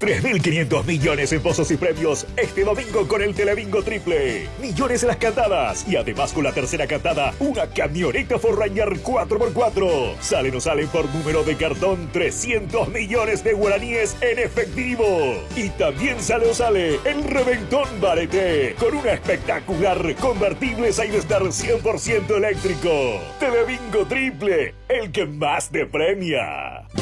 3.500 millones en pozos y premios este domingo con el Telebingo Triple. Millones en las cantadas y además con la tercera cantada, una camioneta Forranger 4x4. Sale o no sale por número de cartón 300 millones de guaraníes en efectivo. Y también sale o sale el Reventón Barete con una espectacular convertible Sidestar 100% eléctrico. Telebingo Triple, el que más te premia.